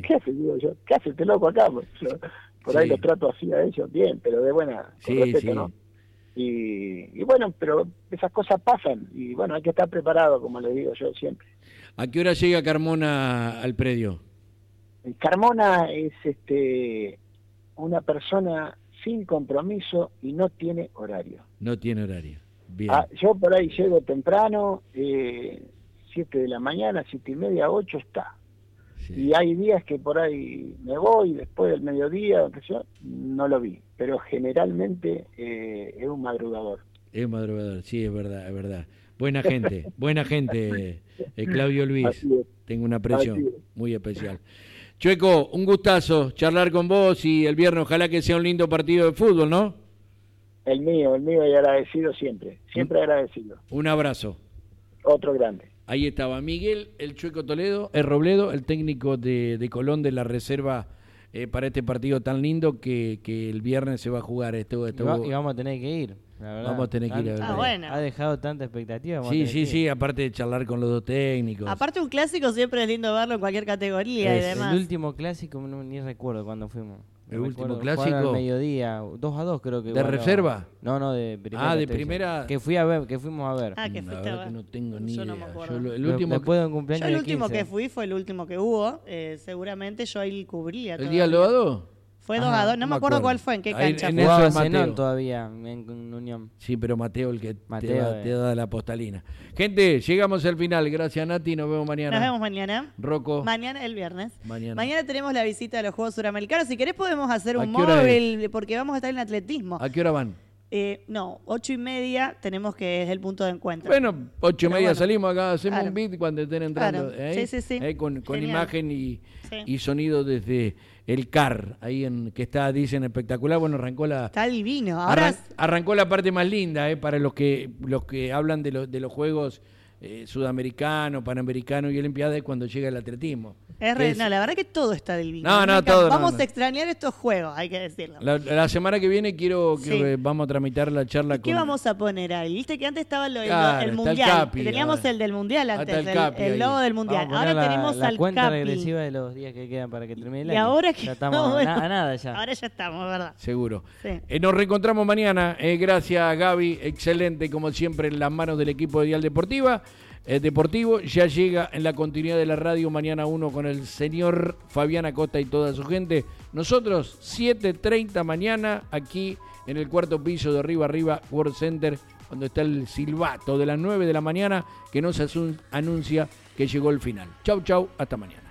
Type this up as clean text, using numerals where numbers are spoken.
jefe, digo yo, ¿qué hace este loco acá? Pues, por ahí los trato así a ellos, bien, pero de buena, con respeto, ¿no? Y bueno, pero esas cosas pasan, y bueno, hay que estar preparado, como les digo yo siempre. ¿A qué hora llega Carmona al predio? Carmona es una persona sin compromiso y no tiene horario. No tiene horario. Bien. Yo por ahí llego temprano, 7 de la mañana, 7:30, 8 está. Sí. Y hay días que por ahí me voy, después del mediodía, aunque yo no lo vi. Pero generalmente es un madrugador. Es un madrugador, sí, es verdad, es verdad. Buena gente, Claudio Luis. Tengo una aprecio muy especial. Chueco, un gustazo charlar con vos y el viernes ojalá que sea un lindo partido de fútbol, ¿no? El mío y agradecido siempre agradecido. Un abrazo. Otro grande. Ahí estaba Miguel, el Chueco Robledo, el técnico de Colón de la reserva para este partido tan lindo que el viernes se va a jugar. Y vamos a tener que ir. La verdad. Vamos a tener que ir a ver. Bueno. Ha dejado tanta expectativa. Sí, aparte de charlar con los dos técnicos. Aparte un clásico siempre es lindo verlo en cualquier categoría y demás. El último clásico, ni recuerdo cuándo fuimos. ¿El último clásico? Al mediodía, 2-2 creo que. ¿De reserva? No, de primera. De primera. Que fuimos a ver. Que fuiste a ver. Que no tengo ni idea. No me acuerdo. Yo el último que fui fue el último que hubo. Seguramente yo ahí cubría. ¿El día Lodado? Fue 2-2, no me acuerdo cuál fue, en qué cancha fue. Jugaba Zenón todavía en Unión. Sí, pero Mateo el que te da la postalina. Gente, llegamos al final. Gracias, Nati. Nos vemos mañana. Nos vemos mañana. Rocco. Mañana, el viernes. Mañana tenemos la visita de los Juegos Suramericanos. Si querés podemos hacer un móvil, porque vamos a estar en atletismo. ¿A qué hora van? 8:30 tenemos que es el punto de encuentro. Bueno, 8:30 salimos acá, hacemos un beat cuando estén entrando. Sí. Con imagen y sonido desde el CAR, ahí que está, dicen, espectacular. Bueno, está divino. Arrancó la parte más linda, para los que hablan de los Juegos Sudamericanos, Panamericanos y Olimpiadas cuando llega el atletismo. La verdad que todo está divino. Todo. Vamos a extrañar estos juegos, hay que decirlo. La semana que viene quiero vamos a tramitar la charla. ¿Qué vamos a poner ahí? Viste que antes estaba el Mundial. Teníamos el del Mundial antes, el logo del Mundial. Ahora tenemos al cuenta Capi. regresiva de los días que quedan para que termine el año. Y ahora que ya estamos a nada ya. Ahora ya estamos, ¿verdad? Seguro. Sí. Nos reencontramos mañana. Gracias, Gaby. Excelente, como siempre, en las manos del equipo de Dial Deportivo. Ya llega en la continuidad de la radio mañana 1 con el señor Fabián Acosta y toda su gente. Nosotros 7:30 mañana aquí en el cuarto piso de Arriba World Center, cuando está el silbato de las 9 de la mañana que nos anuncia que llegó el final. Chau, hasta mañana.